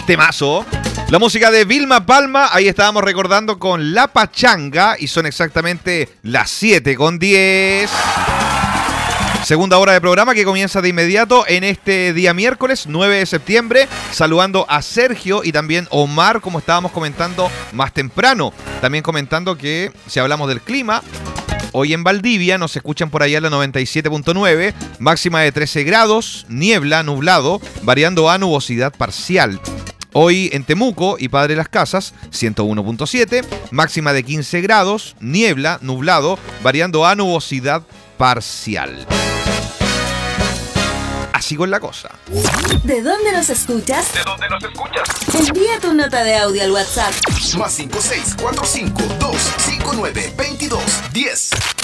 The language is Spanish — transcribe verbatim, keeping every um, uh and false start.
Temazo. La música de Vilma Palma, ahí estábamos recordando con La Pachanga y son exactamente las siete con diez. Segunda hora de programa que comienza de inmediato en este día miércoles nueve de septiembre, saludando a Sergio y también Omar, como estábamos comentando más temprano. También comentando que si hablamos del clima, hoy en Valdivia nos escuchan por allá en la noventa y siete punto nueve, máxima de trece grados, niebla, nublado, variando a nubosidad parcial. Hoy en Temuco y Padre Las Casas, ciento uno punto siete, máxima de quince grados, niebla, nublado, variando a nubosidad parcial. Así con la cosa. ¿De dónde nos escuchas? ¿De dónde nos escuchas? Envía tu nota de audio al WhatsApp. Más cinco seis cuatro cinco dos cinco nueve dos dos uno cero.